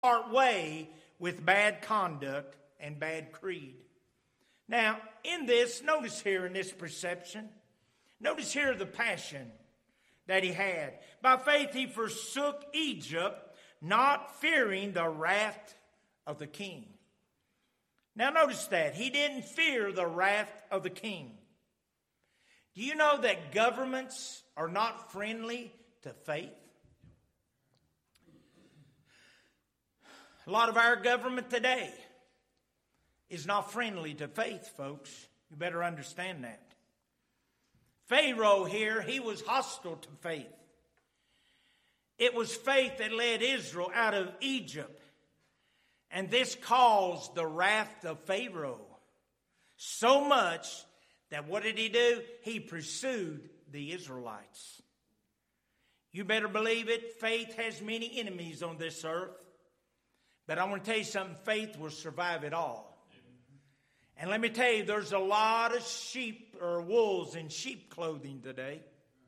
part way with bad conduct and bad creed. Now, in this, notice here in this perception, notice here the passion that he had. By faith he forsook Egypt, not fearing the wrath of the king. Now notice that. He didn't fear the wrath of the king. Do you know that governments are not friendly to faith? A lot of our government today is not friendly to faith, folks. You better understand that. Pharaoh here, he was hostile to faith. It was faith that led Israel out of Egypt. And this caused the wrath of Pharaoh. So much that what did he do? He pursued the Israelites. You better believe it. Faith has many enemies on this earth. But I want to tell you something. Faith will survive it all. And let me tell you, there's a lot of sheep or wolves in sheep clothing today.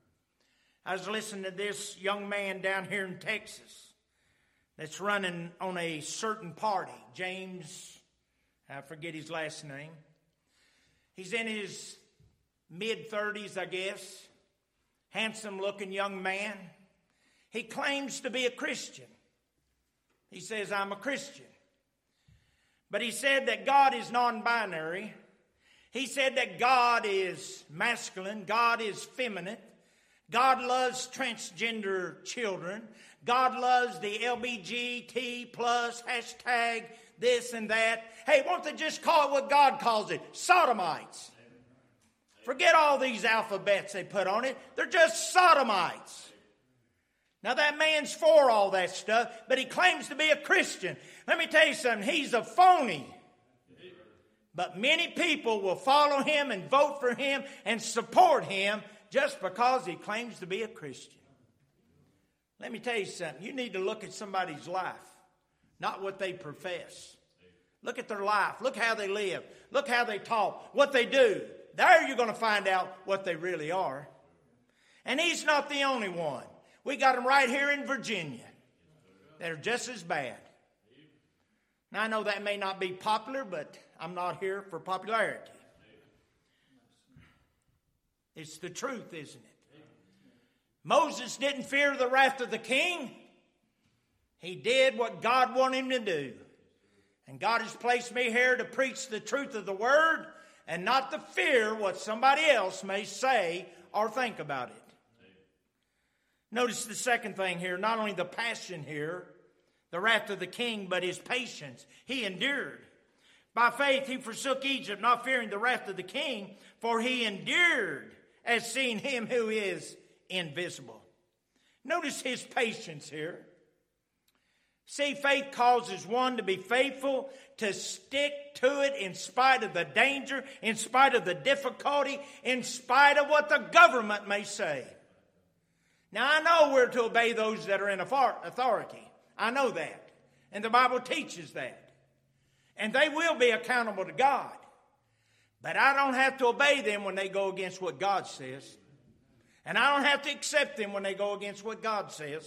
I was listening to this young man down here in Texas that's running on a certain party. James, I forget his last name. He's in his mid-30s, I guess. Handsome-looking young man. He claims to be a Christian. He says, I'm a Christian. But he said that God is non-binary. He said that God is masculine. God is feminine. God loves transgender children. God loves the LBGT plus hashtag this and that. Hey, won't they just call it what God calls it? Sodomites. Forget all these alphabets they put on it. They're just sodomites. Now that man's for all that stuff, but he claims to be a Christian. Let me tell you something. He's a phony. But many people will follow him and vote for him and support him just because he claims to be a Christian. Let me tell you something. You need to look at somebody's life, not what they profess. Look at their life. Look how they live. Look how they talk, what they do. There you're going to find out what they really are. And he's not the only one. We got them right here in Virginia that are just as bad. Now, I know that may not be popular, but I'm not here for popularity. It's the truth, isn't it? Moses didn't fear the wrath of the king. He did what God wanted him to do. And God has placed me here to preach the truth of the word and not to fear what somebody else may say or think about it. Notice the second thing here, not only the passion here, the wrath of the king, but his patience. He endured. By faith he forsook Egypt, not fearing the wrath of the king, for he endured as seeing him who is invisible. Notice his patience here. See, faith causes one to be faithful, to stick to it in spite of the danger, in spite of the difficulty, in spite of what the government may say. Now, I know we're to obey those that are in authority. I know that. And the Bible teaches that. And they will be accountable to God. But I don't have to obey them when they go against what God says. And I don't have to accept them when they go against what God says.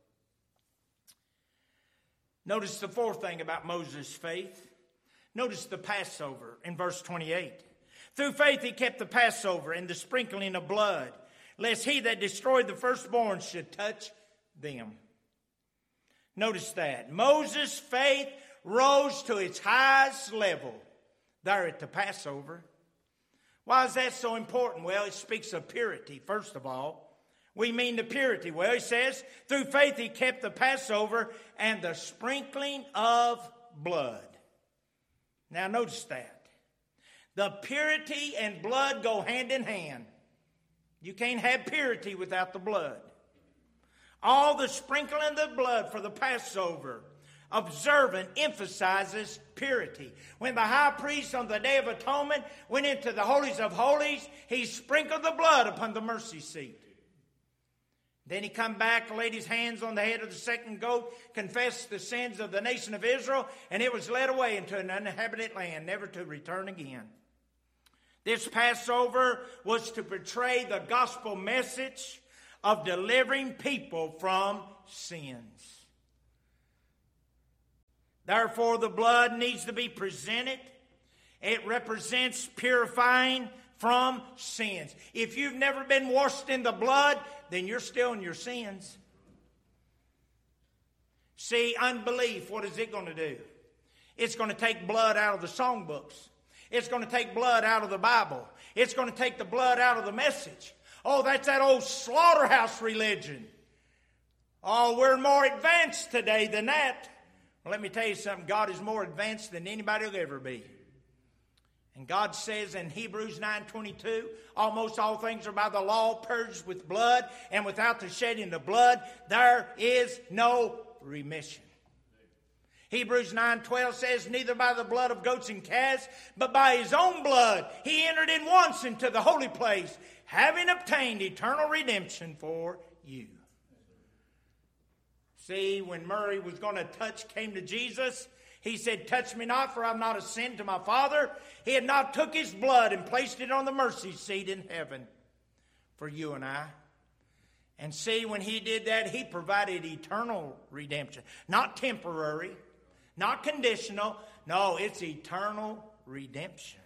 Notice the fourth thing about Moses' faith. Notice the Passover in verse 28. Through faith he kept the Passover and the sprinkling of blood, lest he that destroyed the firstborn should touch them. Notice that. Moses' faith rose to its highest level there at the Passover. Why is that so important? Well, it speaks of purity, first of all. We mean the purity. Well, he says, through faith he kept the Passover and the sprinkling of blood. Now, notice that. The purity and blood go hand in hand. You can't have purity without the blood. All the sprinkling of the blood for the Passover observant emphasizes purity. When the high priest on the Day of Atonement went into the holies of holies, he sprinkled the blood upon the mercy seat. Then he come back, laid his hands on the head of the second goat, confessed the sins of the nation of Israel, and it was led away into an uninhabited land, never to return again. This Passover was to portray the gospel message of delivering people from sins. Therefore, the blood needs to be presented. It represents purifying from sins. If you've never been washed in the blood, then you're still in your sins. See, unbelief, what is it going to do? It's going to take blood out of the songbooks. It's going to take blood out of the Bible. It's going to take the blood out of the message. Oh, that's that old slaughterhouse religion. Oh, we're more advanced today than that. Well, let me tell you something. God is more advanced than anybody will ever be. And God says in Hebrews 9:22, almost all things are by the law purged with blood, and without the shedding of blood, there is no remission. Hebrews 9:12 says, neither by the blood of goats and calves, but by his own blood he entered in once into the holy place, having obtained eternal redemption for you. See, when Murray was going to came to Jesus, he said, touch me not, for I have not ascended to my Father. He had not took his blood and placed it on the mercy seat in heaven for you and I. And see, when he did that, he provided eternal redemption. Not temporary, not conditional. No, it's eternal redemption.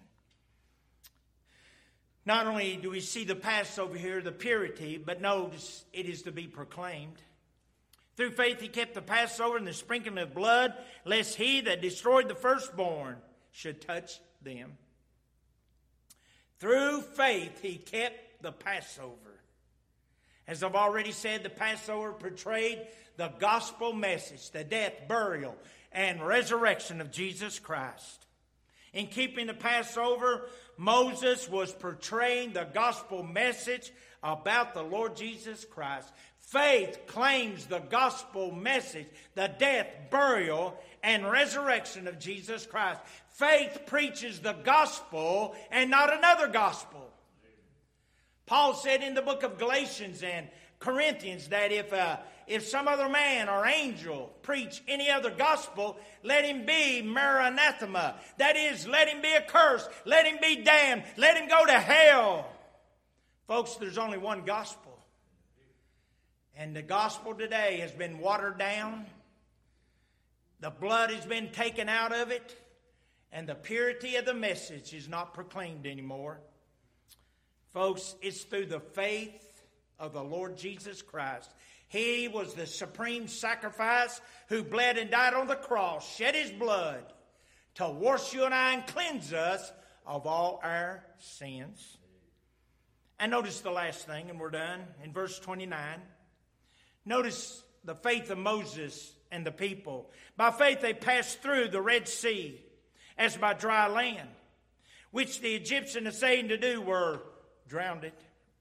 Not only do we see the Passover here, the purity, but notice it is to be proclaimed. Through faith he kept the Passover and the sprinkling of blood, lest he that destroyed the firstborn should touch them. Through faith he kept the Passover. As I've already said, the Passover portrayed the gospel message, the death, burial, and resurrection of Jesus Christ. In keeping the Passover, Moses was portraying the gospel message about the Lord Jesus Christ. Faith claims the gospel message, the death, burial, and resurrection of Jesus Christ. Faith preaches the gospel and not another gospel. Paul said in the book of Galatians and Corinthians that if some other man or angel preach any other gospel, let him be maranatha. That is, let him be accursed, let him be damned, let him go to hell. Folks, there's only one gospel. And the gospel today has been watered down. The blood has been taken out of it. And the purity of the message is not proclaimed anymore. Folks, it's through the faith of the Lord Jesus Christ. He was the supreme sacrifice who bled and died on the cross, shed his blood to wash you and I and cleanse us of all our sins. And notice the last thing, and we're done, in verse 29. Notice the faith of Moses and the people. By faith they passed through the Red Sea as by dry land, which the Egyptians essaying to do were drowned.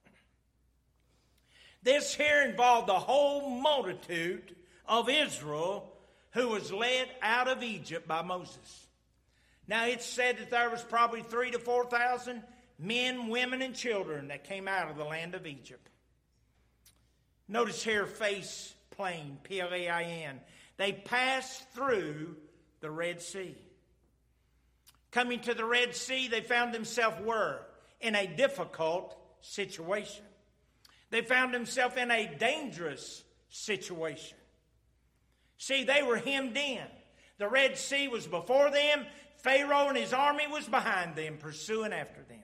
This here involved the whole multitude of Israel who was led out of Egypt by Moses. Now it's said that there was probably 3,000 to 4,000 men, women, and children that came out of the land of Egypt. Notice here, face plain, P-L-A-I-N. They passed through the Red Sea. Coming to the Red Sea, they found themselves where? In a difficult situation. They found themselves in a dangerous situation. See, they were hemmed in. The Red Sea was before them. Pharaoh and his army was behind them, pursuing after them.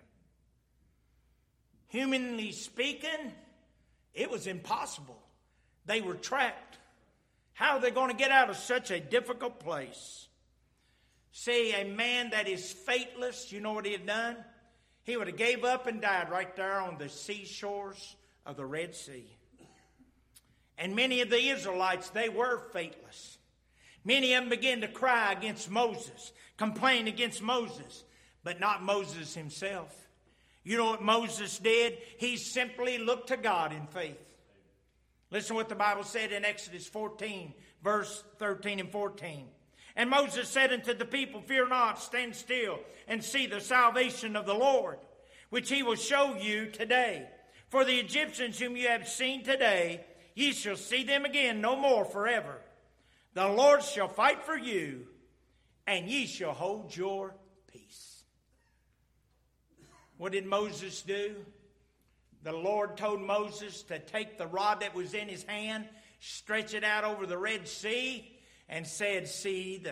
Humanly speaking, it was impossible. They were trapped. How are they going to get out of such a difficult place? See, a man that is faithless, you know what he had done? He would have gave up and died right there on the seashores of the Red Sea. And many of the Israelites, they were faithless. Many of them began to cry against Moses, complain against Moses, but not Moses himself. You know what Moses did? He simply looked to God in faith. Listen what the Bible said in Exodus 14, verse 13 and 14. And Moses said unto the people, fear not, stand still, and see the salvation of the Lord, which he will show you today. For the Egyptians whom you have seen today, ye shall see them again no more forever. The Lord shall fight for you, and ye shall hold your peace. What did Moses do? The Lord told Moses to take the rod that was in his hand, stretch it out over the Red Sea, and said, see the